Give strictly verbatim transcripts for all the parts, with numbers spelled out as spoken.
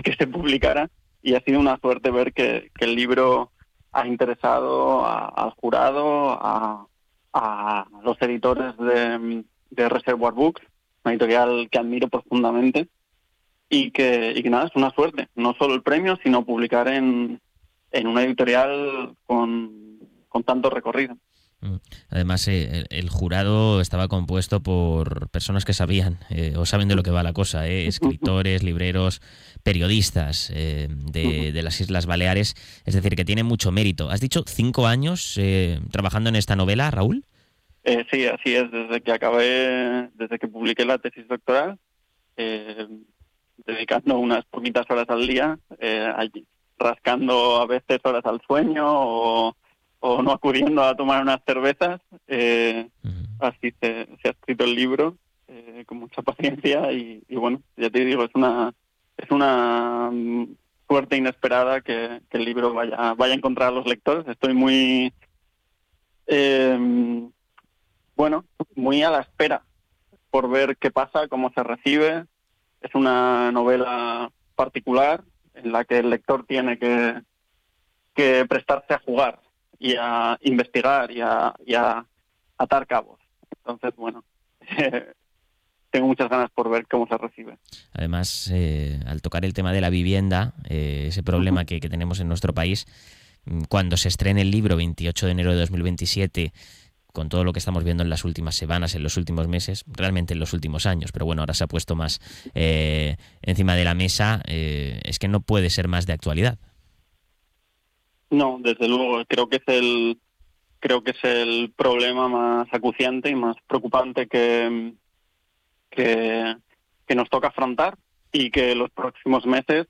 que se publicara, y ha sido una suerte ver que, que el libro ha interesado a, al jurado, a, a los editores de, de Reservoir Books, una editorial que admiro profundamente, y que, y que nada, es una suerte, no solo el premio, sino publicar en, en una editorial con, con tanto recorrido. Además, eh, el, el jurado estaba compuesto por personas que sabían eh, o saben de lo que va la cosa, eh, escritores, libreros, periodistas eh, de, de las Islas Baleares, es decir, que tiene mucho mérito. ¿Has dicho cinco años eh, trabajando en esta novela, Raúl? Eh, sí, así es, desde que acabé, desde que publiqué la tesis doctoral, eh, dedicando unas poquitas horas al día, eh, allí, rascando a veces horas al sueño o, o no acudiendo a tomar unas cervezas. Eh, uh-huh. Así se, se ha escrito el libro, eh, con mucha paciencia y, y bueno, ya te digo, es una es una suerte inesperada que, que el libro vaya vaya a encontrar a los lectores. Estoy muy eh, bueno, muy a la espera por ver qué pasa, cómo se recibe. Es una novela particular en la que el lector tiene que, que prestarse a jugar y a investigar y a, y a atar cabos. Entonces, bueno, eh, tengo muchas ganas por ver cómo se recibe. Además, eh, al tocar el tema de la vivienda, eh, ese problema uh-huh. que, que tenemos en nuestro país, cuando se estrene el libro veintiocho de enero de dos mil veintisiete, con todo lo que estamos viendo en las últimas semanas, en los últimos meses, realmente en los últimos años, pero bueno, ahora se ha puesto más eh, encima de la mesa, eh, es que no puede ser más de actualidad. No, desde luego, creo que es el creo que es el problema más acuciante y más preocupante que, que, que nos toca afrontar, y que los próximos meses,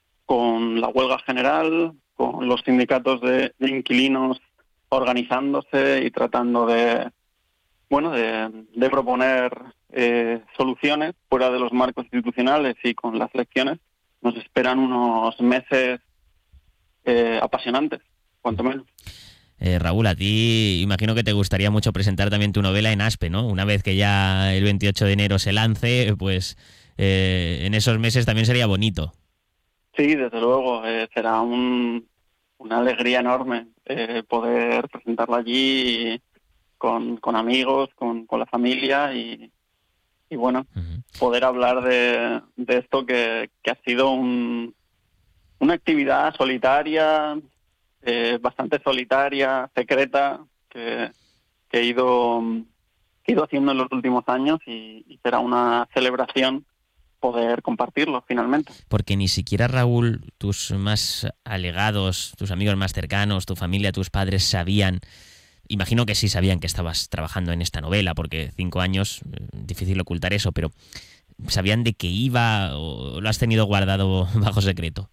con la huelga general, con los sindicatos de, de inquilinos organizándose y tratando de bueno de, de proponer eh, soluciones fuera de los marcos institucionales y con las elecciones, nos esperan unos meses eh, apasionantes, cuanto menos. Eh, Raúl, a ti imagino que te gustaría mucho presentar también tu novela en Aspe, ¿no? Una vez que ya el veintiocho de enero se lance, pues eh, en esos meses también sería bonito. Sí, desde luego, eh, será un, una alegría enorme eh, poder presentarla allí con, con amigos, con, con la familia y, y bueno, uh-huh. poder hablar de, de esto que, que ha sido un, una actividad solitaria, eh, bastante solitaria, secreta, que, que he ido que he ido haciendo en los últimos años, y, y será una celebración poder compartirlo finalmente. Porque ni siquiera, Raúl, tus más allegados, tus amigos más cercanos, tu familia, tus padres sabían, imagino que sí sabían que estabas trabajando en esta novela, porque cinco años, difícil ocultar eso, pero ¿sabían de qué iba o lo has tenido guardado bajo secreto?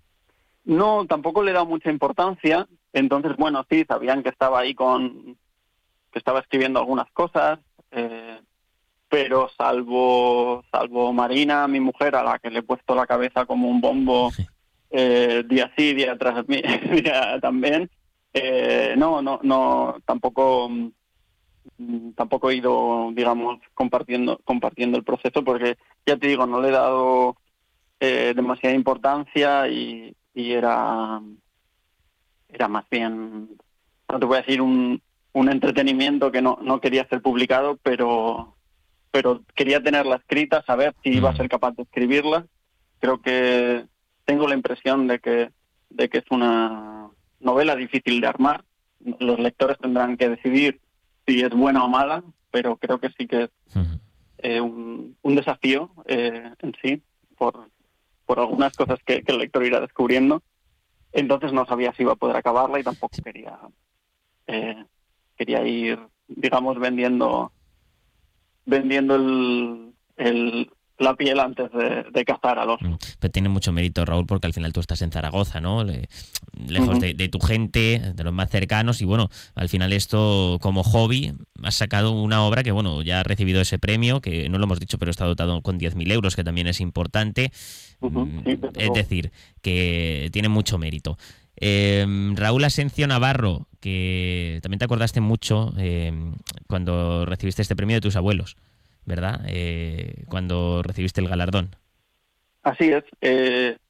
No, tampoco le he dado mucha importancia. Entonces, bueno, sí, sabían que estaba ahí con... que estaba escribiendo algunas cosas, eh, pero salvo salvo Marina, mi mujer, a la que le he puesto la cabeza como un bombo eh, día sí, día tras día también, eh, no, no, no, tampoco tampoco he ido, digamos, compartiendo compartiendo el proceso, porque ya te digo, no le he dado eh, demasiada importancia y, y era era más bien, no te voy a decir un un entretenimiento que no no quería ser publicado, pero pero quería tenerla escrita, saber si iba a ser capaz de escribirla. Creo que tengo la impresión de que de que es una novela difícil de armar. Los lectores tendrán que decidir si es buena o mala, pero creo que sí que es eh, un, un desafío eh, en sí, por por algunas cosas que, que el lector irá descubriendo. Entonces no sabía si iba a poder acabarla y tampoco quería eh, quería ir, digamos, vendiendo vendiendo el, el, la piel antes de, de cazar al oso. Pero tiene mucho mérito, Raúl, porque al final tú estás en Zaragoza, ¿no? Le, lejos uh-huh. de, de tu gente, de los más cercanos, y bueno, al final esto como hobby has sacado una obra que, bueno, ya ha recibido ese premio, que no lo hemos dicho, pero está dotado con diez mil euros, que también es importante. Uh-huh. Sí, es decir, que tiene mucho mérito. Eh, Raúl Asencio Navarro, que también te acordaste mucho eh, cuando recibiste este premio de tus abuelos, ¿verdad? Eh, cuando recibiste el galardón. Así es. Eh,